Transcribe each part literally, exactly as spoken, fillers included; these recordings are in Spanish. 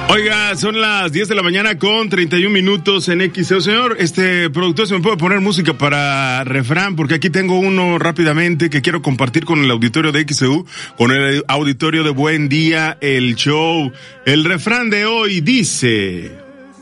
Oiga, son las diez de la mañana con treinta y un minutos en X E U. Señor, este productor, ¿se me puede poner música para refrán? Porque aquí tengo uno rápidamente que quiero compartir con el auditorio de X E U, con el auditorio de Buen Día, el show. El refrán de hoy dice: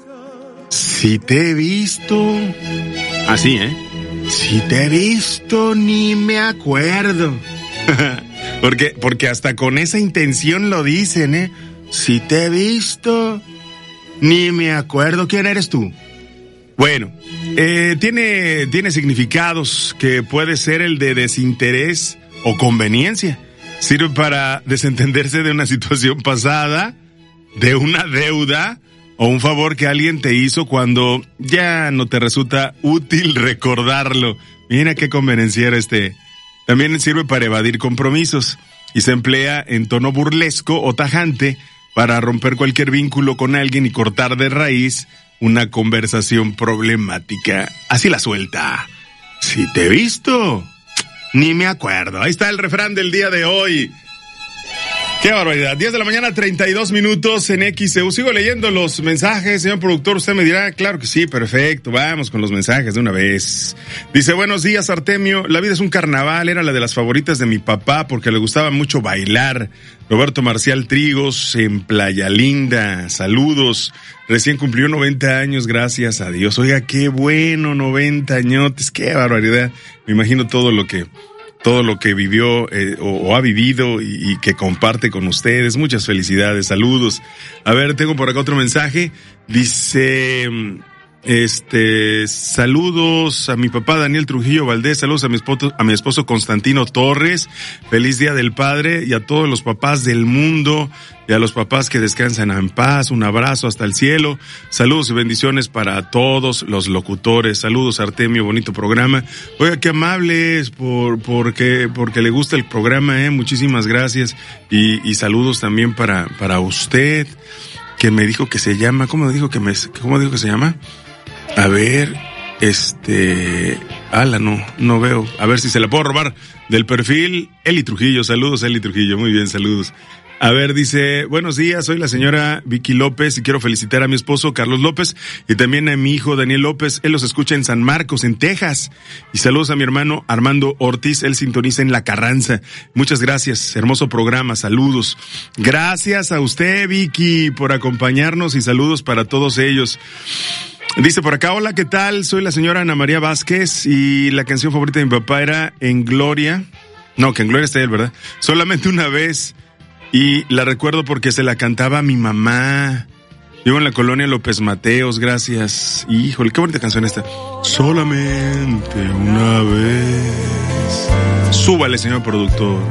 si te he visto... Así, ¿eh? Si te he visto, ni me acuerdo. porque, porque hasta con esa intención lo dicen, ¿eh? Si te he visto, ni me acuerdo. ¿Quién eres tú? Bueno, eh, tiene, tiene significados que puede ser el de desinterés o conveniencia. Sirve para desentenderse de una situación pasada, de una deuda o un favor que alguien te hizo cuando ya no te resulta útil recordarlo. Mira qué convenenciero este. También sirve para evadir compromisos y se emplea en tono burlesco o tajante para romper cualquier vínculo con alguien y cortar de raíz una conversación problemática. Así la suelta. Si te he visto, ni me acuerdo. Ahí está el refrán del día de hoy. ¡Qué barbaridad! diez de la mañana, treinta y dos minutos en X E U. Sigo leyendo los mensajes, señor productor. Usted me dirá, claro que sí, perfecto. Vamos con los mensajes de una vez. Dice, buenos días, Artemio. La vida es un carnaval. Era la de las favoritas de mi papá porque le gustaba mucho bailar. Roberto Marcial Trigos en Playa Linda. Saludos. Recién cumplió noventa años, gracias a Dios. Oiga, qué bueno, noventa añotes. Qué barbaridad. Me imagino todo lo que... todo lo que vivió eh, o, o ha vivido y, y que comparte con ustedes. Muchas felicidades, saludos. A ver, tengo por acá otro mensaje. Dice, este, saludos a mi papá Daniel Trujillo Valdés, saludos a mi esposo, a mi esposo Constantino Torres, feliz Día del Padre y a todos los papás del mundo y a los papás que descansan en paz, un abrazo hasta el cielo, saludos y bendiciones para todos los locutores, saludos Artemio, bonito programa. Oiga, qué amables por, porque, porque le gusta el programa, eh, muchísimas gracias y, y saludos también para, para usted, que me dijo que se llama, ¿cómo dijo que me, cómo dijo que se llama? A ver, este, ala, no, no veo, a ver si se la puedo robar del perfil. Eli Trujillo, saludos Eli Trujillo, muy bien, saludos. A ver, dice, buenos días, soy la señora Vicky López y quiero felicitar a mi esposo Carlos López y también a mi hijo Daniel López. Él los escucha en San Marcos, en Texas. Y saludos a mi hermano Armando Ortiz, él sintoniza en La Carranza. Muchas gracias, hermoso programa, saludos. Gracias a usted, Vicky, por acompañarnos y saludos para todos ellos. Dice por acá, hola, ¿qué tal? Soy la señora Ana María Vázquez y la canción favorita de mi papá era En Gloria. No, que en Gloria está él, ¿verdad? Solamente una vez. Y la recuerdo porque se la cantaba a mi mamá. Vivo en la colonia López Mateos, gracias. Híjole, qué bonita canción esta. Solamente una vez. Súbale, señor productor.